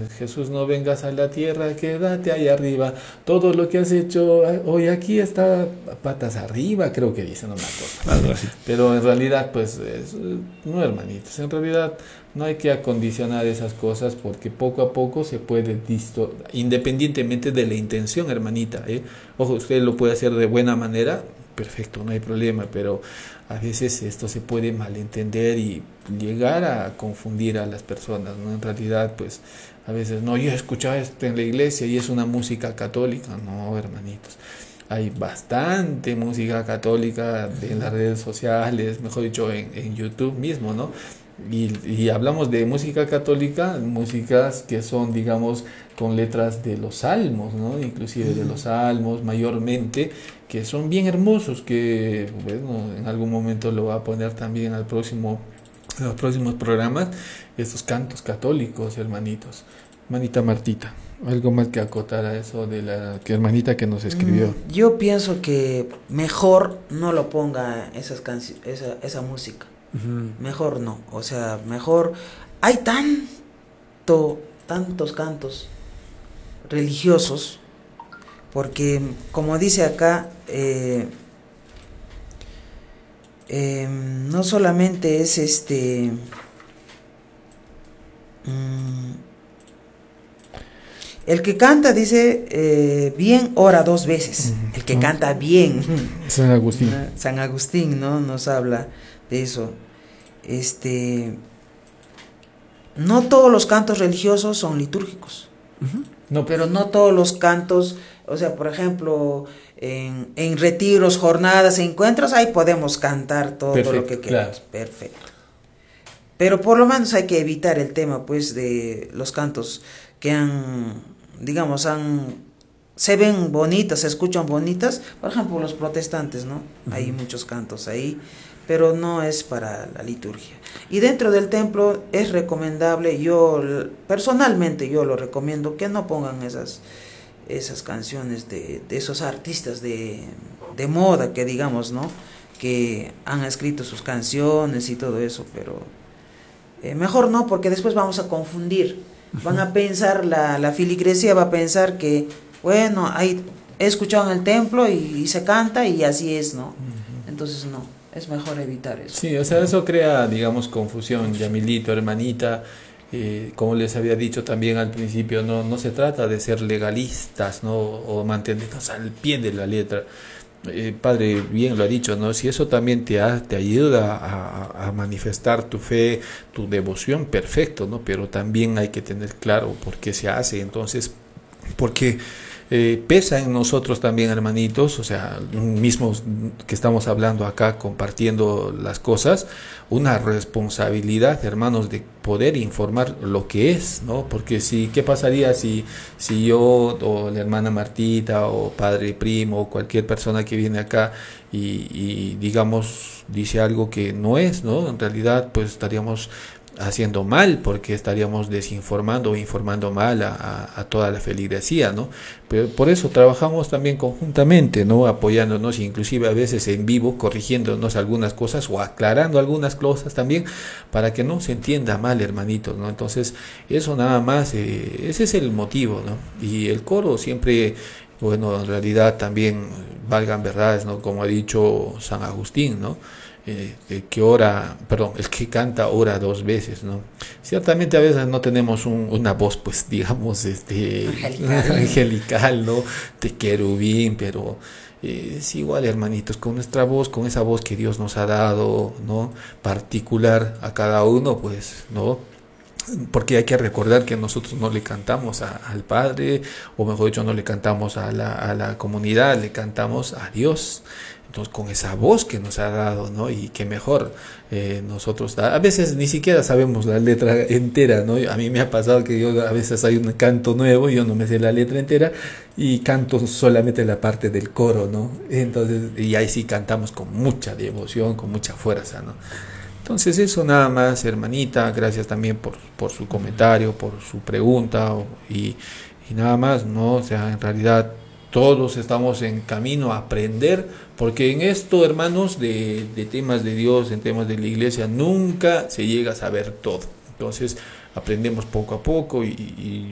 Jesús, no vengas a la tierra, quédate ahí arriba. Todo lo que has hecho hoy aquí está patas arriba, creo que dice, no me acuerdo. Algo así. Pero en realidad, pues, no, hermanitos, en realidad no hay que acondicionar esas cosas porque poco a poco se puede independientemente de la intención, hermanita, ¿eh? Ojo, usted lo puede hacer de buena manera, perfecto, no hay problema, pero a veces esto se puede malentender y llegar a confundir a las personas, ¿no? En realidad, pues, a veces, no, yo he escuchado esto en la iglesia y es una música católica. No, hermanitos. Hay bastante música católica en las redes sociales, mejor dicho, en YouTube mismo, ¿no? Y hablamos de música católica, músicas que son, digamos, con letras de los salmos, ¿no? Inclusive de los salmos, mayormente, que son bien hermosos, que, bueno, en algún momento lo va a poner también en los próximos programas, estos cantos católicos, hermanitos. Hermanita Martita, algo más que acotar a eso de la que hermanita que nos escribió. Yo pienso que mejor no lo ponga esa música. Mejor no, o sea, mejor hay tantos cantos religiosos, porque como dice acá, no solamente es el que canta, dice, bien ora 2 veces, el que canta bien. San Agustín. San Agustín, ¿no? Nos habla de eso. No todos los cantos religiosos son litúrgicos. No, pero no todos los cantos, o sea, por ejemplo, en retiros, jornadas, encuentros, ahí podemos cantar todo perfecto, lo que queramos. Claro. Perfecto. Pero por lo menos hay que evitar el tema, pues, de los cantos que se ven bonitas, se escuchan bonitas. Por ejemplo, los protestantes, ¿no? Hay muchos cantos ahí, pero no es para la liturgia. Y dentro del templo es recomendable, personalmente yo lo recomiendo, que no pongan esas canciones de esos artistas de moda, que digamos, ¿no? Que han escrito sus canciones y todo eso, pero mejor no, porque después vamos a confundir. Van a pensar, la filigresía va a pensar que, bueno, he escuchado en el templo y se canta y así es, ¿no? Entonces no. Es mejor evitar eso. Sí, o sea, eso crea, digamos, confusión, Yamilito, hermanita. Como les había dicho también al principio, no se trata de ser legalistas, ¿no? O mantenernos al pie de la letra. Padre bien lo ha dicho, ¿no? Si eso también te ayuda a manifestar tu fe, tu devoción, perfecto, ¿no? Pero también hay que tener claro por qué se hace. Entonces, porque pesa en nosotros también, hermanitos, o sea, mismos que estamos hablando acá, compartiendo las cosas, una responsabilidad, hermanos, de poder informar lo que es, ¿no? Porque ¿qué pasaría si yo o la hermana Martita o padre primo o cualquier persona que viene acá y digamos dice algo que no es, ¿no? En realidad, pues estaríamos haciendo mal, porque estaríamos desinformando o informando mal a toda la feligresía, ¿no? Pero por eso trabajamos también conjuntamente, ¿no? Apoyándonos, inclusive a veces en vivo, corrigiéndonos algunas cosas o aclarando algunas cosas también, para que no se entienda mal, hermanitos, ¿no? Entonces, eso nada más, ese es el motivo, ¿no? Y el coro siempre, bueno, en realidad también valgan verdades, ¿no? Como ha dicho San Agustín, ¿no? El que canta ora 2 veces, ¿no? Ciertamente a veces no tenemos una voz, pues digamos, angelical, ¿no? De querubín, pero es igual, hermanitos, con nuestra voz, con esa voz que Dios nos ha dado, ¿no? Particular a cada uno, pues, ¿no? Porque hay que recordar que nosotros no le cantamos al Padre, o mejor dicho, no le cantamos a la comunidad, le cantamos a Dios. Entonces, con esa voz que nos ha dado, ¿no? Y que mejor nosotros, a veces ni siquiera sabemos la letra entera, ¿no? A mí me ha pasado que yo a veces hay un canto nuevo y yo no me sé la letra entera y canto solamente la parte del coro, ¿no? Entonces, y ahí sí cantamos con mucha devoción, con mucha fuerza, ¿no? Entonces eso nada más, hermanita, gracias también por su comentario, por su pregunta y nada más, ¿no? O sea, en realidad todos estamos en camino a aprender, porque en esto, hermanos, de temas de Dios, en temas de la iglesia, nunca se llega a saber todo. Entonces aprendemos poco a poco y